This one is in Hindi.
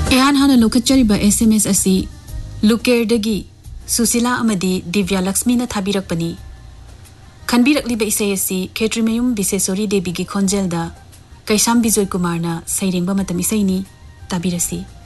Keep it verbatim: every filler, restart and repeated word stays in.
इहान हाना लोखचरिबा एसएमएस असी लुकेरदगी सुशीला अमदी दिव्या लक्ष्मी न थाबिरकपनी खनबिरकलिबा इसे असी खेत्रिमयुम बिसेसोरी देवी की खोंजेलदा कैसाम बिजोय कुमार ना सैरेंबा मतम इसेनी ताबिरसी।